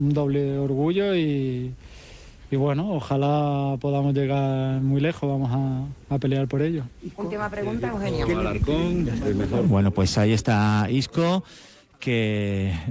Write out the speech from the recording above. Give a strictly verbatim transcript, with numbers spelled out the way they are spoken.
un doble orgullo y, y bueno, ojalá podamos llegar muy lejos, vamos a, a pelear por ello. Última pregunta, Eugenio. Bueno, pues ahí está Isco, que